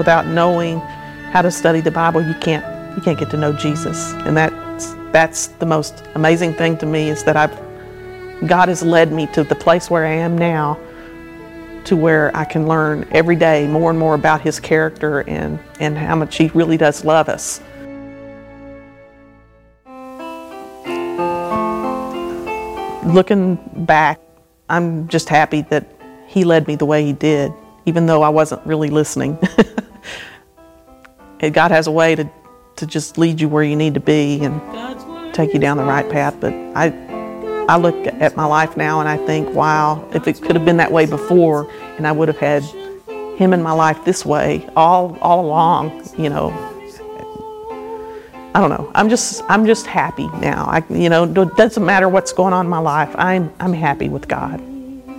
without knowing how to study the Bible, you can't get to know Jesus. And that's the most amazing thing to me, is that God has led me to the place where I am now, to where I can learn every day more and more about His character and how much He really does love us. Looking back, I'm just happy that He led me the way He did, even though I wasn't really listening. And God has a way to just lead you where you need to be and take you down the right path. But I look at my life now and I think, wow, if it could have been that way before, and I would have had Him in my life this way all along, you know. I don't know. I'm just happy now. It doesn't matter what's going on in my life. I'm happy with God.